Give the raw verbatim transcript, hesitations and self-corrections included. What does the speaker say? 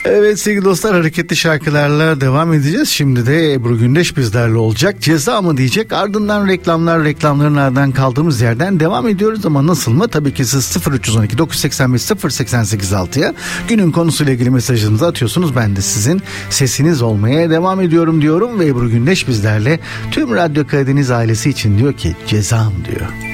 Evet sevgili dostlar, hareketli şarkılarla devam edeceğiz. Şimdi de Ebru Gündeş bizlerle olacak. Ceza mı diyecek, ardından reklamlar, reklamların ardından kaldığımız yerden devam ediyoruz. Ama nasıl mı? Tabii ki siz sıfır üç on iki dokuz seksen beş sıfır seksen sekiz altıya günün konusuyla ilgili mesajınızı atıyorsunuz. Ben de sizin sesiniz olmaya devam ediyorum diyorum ve Ebru Gündeş bizlerle, tüm Radyo Karadeniz ailesi için diyor ki cezam diyor.